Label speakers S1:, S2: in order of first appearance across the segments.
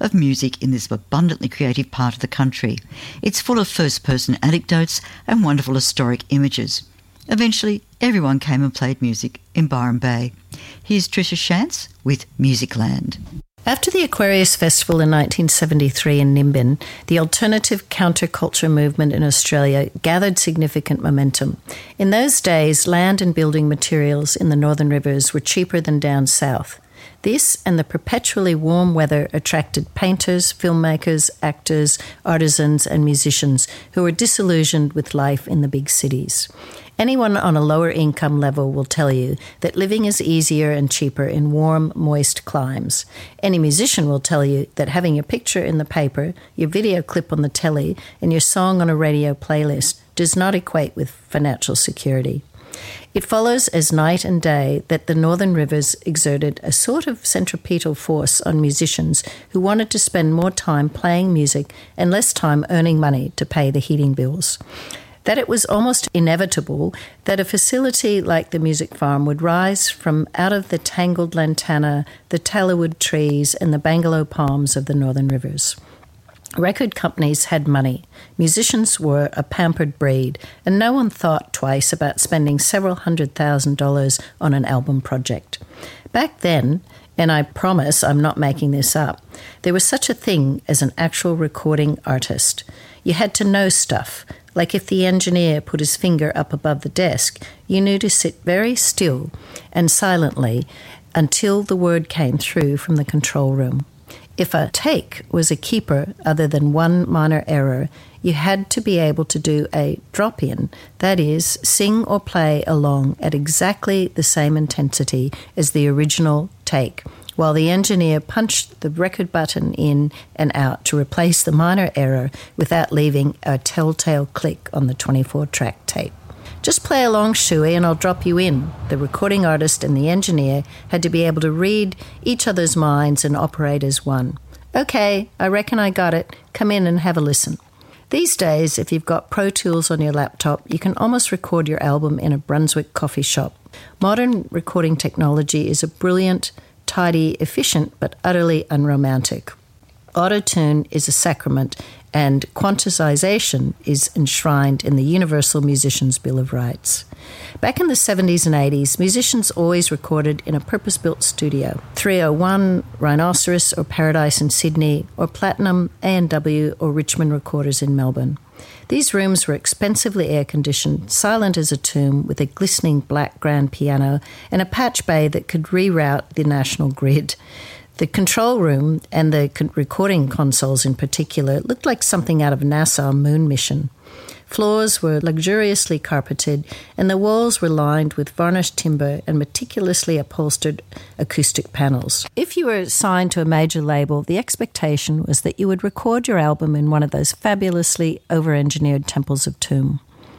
S1: of music in this abundantly creative part of the country. It's full of first-person anecdotes and wonderful historic images. Eventually, everyone came and played music in Byron Bay. Here's Tricia Shantz with Musicland.
S2: After the Aquarius Festival in 1973 in Nimbin, the alternative counterculture movement in Australia gathered significant momentum. In those days, land and building materials in the Northern Rivers were cheaper than down south. This and the perpetually warm weather attracted painters, filmmakers, actors, artisans, and musicians who were disillusioned with life in the big cities. Anyone on a lower income level will tell you that living is easier and cheaper in warm, moist climes. Any musician will tell you that having your picture in the paper, your video clip on the telly, and your song on a radio playlist does not equate with financial security. It follows as night and day that the Northern Rivers exerted a sort of centripetal force on musicians who wanted to spend more time playing music and less time earning money to pay the heating bills. That it was almost inevitable that a facility like the Music Farm would rise from out of the tangled lantana, the tallowood trees, and the bungalow palms of the Northern Rivers. Record companies had money, musicians were a pampered breed, and no one thought twice about spending several $100,000 on an album project. Back then, and I promise I'm not making this up, there was such a thing as an actual recording artist. You had to know stuff. Like if the engineer put his finger up above the desk, you knew to sit very still and silently until the word came through from the control room. If a take was a keeper other than one minor error, you had to be able to do a drop-in, that is, sing or play along at exactly the same intensity as the original take, while the engineer punched the record button in and out to replace the minor error without leaving a telltale click on the 24-track tape. Just play along, Shuey, and I'll drop you in. The recording artist and the engineer had to be able to read each other's minds and operate as one. Okay, I reckon I got it. Come in and have a listen. These days, if you've got Pro Tools on your laptop, you can almost record your album in a Brunswick coffee shop. Modern recording technology is a brilliant, tidy, efficient, but utterly unromantic. Auto-tune is a sacrament, and quantization is enshrined in the Universal Musicians' Bill of Rights. Back in the 70s and 80s, musicians always recorded in a purpose-built studio, 301, Rhinoceros or Paradise in Sydney, or Platinum, A&W or Richmond Recorders in Melbourne. These rooms were expensively air-conditioned, silent as a tomb, with a glistening black grand piano and a patch bay that could reroute the national grid. The control room, and the recording consoles in particular, looked like something out of a NASA moon mission. Floors were luxuriously carpeted, and the walls were lined with varnished timber and meticulously upholstered acoustic panels. If you were signed to a major label, the expectation was that you would record your album in one of those fabulously over-engineered temples of Toom.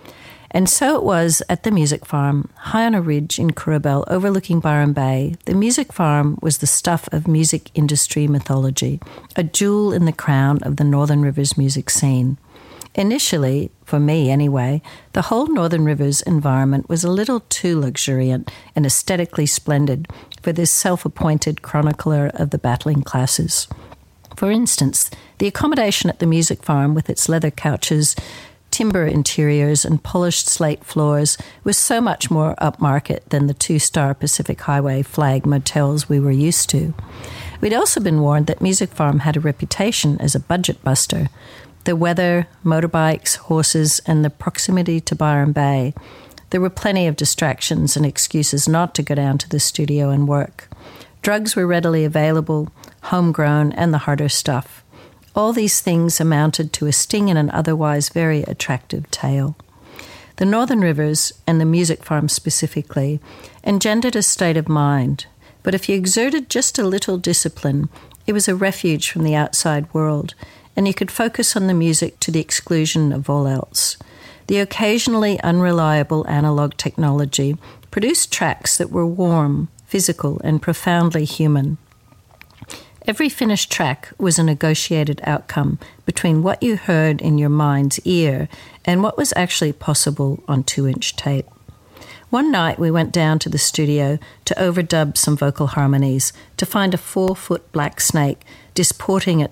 S2: And so it was at the Music Farm, high on a ridge in Kurrabell overlooking Byron Bay. The Music Farm was the stuff of music industry mythology, a jewel in the crown of the Northern Rivers music scene. Initially, for me anyway, the whole Northern Rivers environment was a little too luxuriant and aesthetically splendid for this self-appointed chronicler of the battling classes. For instance, the accommodation at the Music Farm with its leather couches, timber interiors and polished slate floors was so much more upmarket than the 2-star Pacific Highway flag motels we were used to. We'd also been warned that Music Farm had a reputation as a budget buster. The weather, motorbikes, horses, and the proximity to Byron Bay. There were plenty of distractions and excuses not to go down to the studio and work. Drugs were readily available, homegrown, and the harder stuff. All these things amounted to a sting in an otherwise very attractive tale. The Northern Rivers, and the Music Farm specifically, engendered a state of mind, but if you exerted just a little discipline, it was a refuge from the outside world, and you could focus on the music to the exclusion of all else. The occasionally unreliable analog technology produced tracks that were warm, physical, and profoundly human. Every finished track was a negotiated outcome between what you heard in your mind's ear and what was actually possible on 2-inch tape. One night we went down to the studio to overdub some vocal harmonies to find a 4-foot black snake disporting